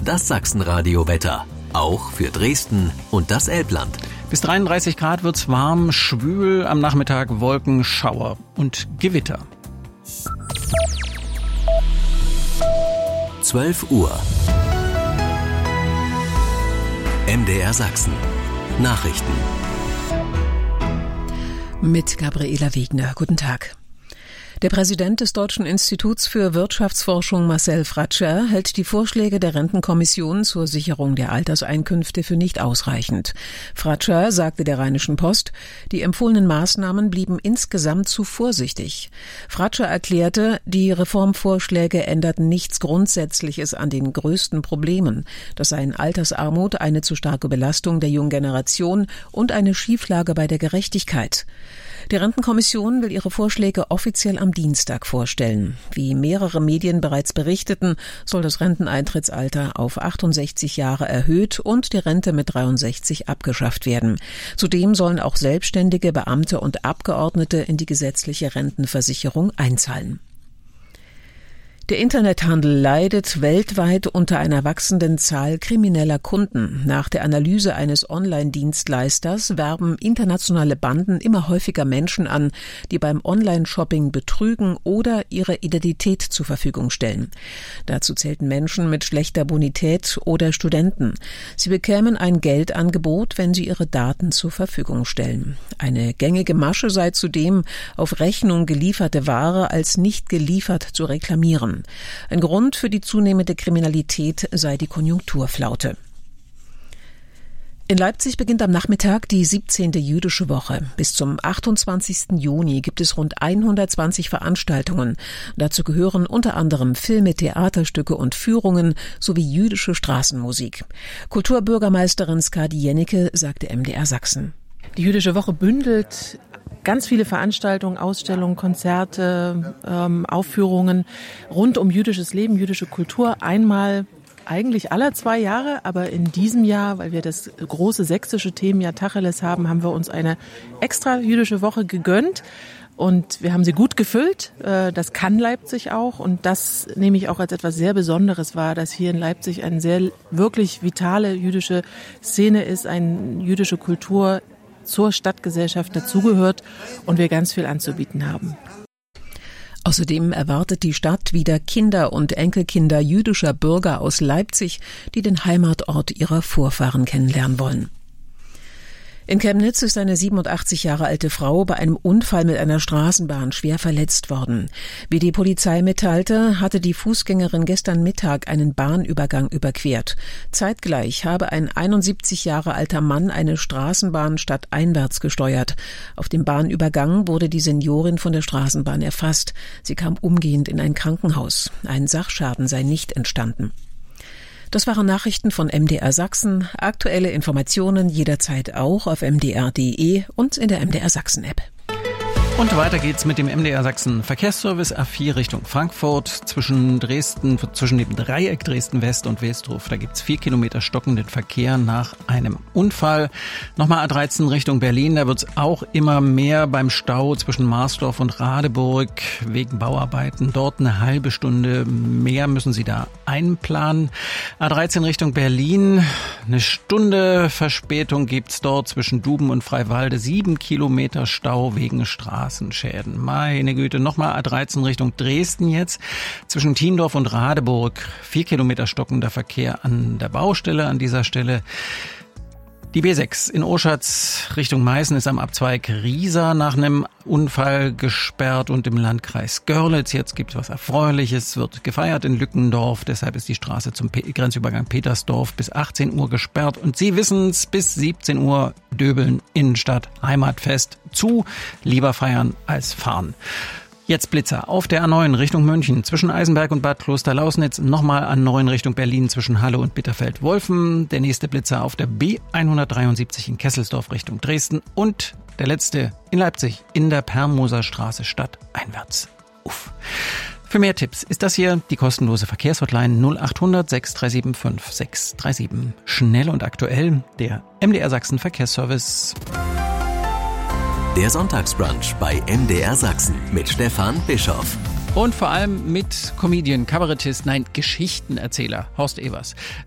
Das Sachsenradio-Wetter. Auch für Dresden und das Elbland. Bis 33 Grad wird's warm, schwül, am Nachmittag Wolken, Schauer und Gewitter. 12 Uhr. MDR Sachsen. Nachrichten. Mit Gabriela Wegner. Guten Tag. Der Präsident des Deutschen Instituts für Wirtschaftsforschung, Marcel Fratscher, hält die Vorschläge der Rentenkommission zur Sicherung der Alterseinkünfte für nicht ausreichend. Fratscher sagte der Rheinischen Post, die empfohlenen Maßnahmen blieben insgesamt zu vorsichtig. Fratscher erklärte, die Reformvorschläge änderten nichts Grundsätzliches an den größten Problemen. Das seien Altersarmut, eine zu starke Belastung der jungen Generation und eine Schieflage bei der Gerechtigkeit. Die Rentenkommission will ihre Vorschläge offiziell am Dienstag vorstellen. Wie mehrere Medien bereits berichteten, soll das Renteneintrittsalter auf 68 Jahre erhöht und die Rente mit 63 abgeschafft werden. Zudem sollen auch Selbstständige, Beamte und Abgeordnete in die gesetzliche Rentenversicherung einzahlen. Der Internethandel leidet weltweit unter einer wachsenden Zahl krimineller Kunden. Nach der Analyse eines Online-Dienstleisters werben internationale Banden immer häufiger Menschen an, die beim Online-Shopping betrügen oder ihre Identität zur Verfügung stellen. Dazu zählten Menschen mit schlechter Bonität oder Studenten. Sie bekämen ein Geldangebot, wenn sie ihre Daten zur Verfügung stellen. Eine gängige Masche sei zudem, auf Rechnung gelieferte Ware als nicht geliefert zu reklamieren. Ein Grund für die zunehmende Kriminalität sei die Konjunkturflaute. In Leipzig beginnt am Nachmittag die 17. jüdische Woche. Bis zum 28. Juni gibt es rund 120 Veranstaltungen. Dazu gehören unter anderem Filme, Theaterstücke und Führungen sowie jüdische Straßenmusik. Kulturbürgermeisterin Skadi Jennecke sagte MDR Sachsen. Die jüdische Woche bündelt ganz viele Veranstaltungen, Ausstellungen, Konzerte, Aufführungen rund um jüdisches Leben, jüdische Kultur. Einmal eigentlich alle 2 Jahre, aber in diesem Jahr, weil wir das große sächsische Themenjahr Tacheles haben, haben wir uns eine extra jüdische Woche gegönnt. Und wir haben sie gut gefüllt. Das kann Leipzig auch. Und das nehme ich auch als etwas sehr Besonderes wahr, dass hier in Leipzig eine sehr wirklich vitale jüdische Szene ist, eine jüdische Kultur zur Stadtgesellschaft dazugehört und wir ganz viel anzubieten haben. Außerdem erwartet die Stadt wieder Kinder und Enkelkinder jüdischer Bürger aus Leipzig, die den Heimatort ihrer Vorfahren kennenlernen wollen. In Chemnitz ist eine 87 Jahre alte Frau bei einem Unfall mit einer Straßenbahn schwer verletzt worden. Wie die Polizei mitteilte, hatte die Fußgängerin gestern Mittag einen Bahnübergang überquert. Zeitgleich habe ein 71 Jahre alter Mann eine Straßenbahn stadteinwärts gesteuert. Auf dem Bahnübergang wurde die Seniorin von der Straßenbahn erfasst. Sie kam umgehend in ein Krankenhaus. Ein Sachschaden sei nicht entstanden. Das waren Nachrichten von MDR Sachsen. Aktuelle Informationen jederzeit auch auf mdr.de und in der MDR Sachsen App. Und weiter geht's mit dem MDR Sachsen Verkehrsservice A4 Richtung Frankfurt zwischen dem Dreieck Dresden West und Wilsdruf. Da gibt's 4 Kilometer stockenden Verkehr nach einem Unfall. Nochmal A13 Richtung Berlin. Da wird's auch immer mehr beim Stau zwischen Marsdorf und Radeburg wegen Bauarbeiten. Dort eine halbe Stunde mehr müssen Sie da einplanen. A13 Richtung Berlin. Eine Stunde Verspätung gibt's dort zwischen Duben und Freiwalde. 7 Kilometer Stau wegen Straßenschäden. Meine Güte, nochmal A13 Richtung Dresden jetzt. Zwischen Thiendorf und Radeburg 4 Kilometer stockender Verkehr an der Baustelle an dieser Stelle. Die B6 in Oschatz Richtung Meißen ist am Abzweig Riesa nach einem Unfall gesperrt und im Landkreis Görlitz. Jetzt gibt es was Erfreuliches, wird gefeiert in Lückendorf. Deshalb ist die Straße zum Grenzübergang Petersdorf bis 18 Uhr gesperrt. Und Sie wissen es, bis 17 Uhr Döbeln, Innenstadt, Heimatfest zu. Lieber feiern als fahren. Jetzt Blitzer auf der A9 Richtung München zwischen Eisenberg und Bad Klosterlausnitz, nochmal A9 Richtung Berlin zwischen Halle und Bitterfeld-Wolfen, der nächste Blitzer auf der B173 in Kesselsdorf Richtung Dresden und der letzte in Leipzig in der Permoser Straße stadteinwärts. Uff. Für mehr Tipps ist das hier die kostenlose Verkehrshotline 0800 6375 637. Schnell und aktuell, der MDR Sachsen Verkehrsservice. Der Sonntagsbrunch bei MDR Sachsen mit Stefan Bischoff. Und vor allem mit Comedian, Kabarettist, Geschichtenerzähler Horst Evers.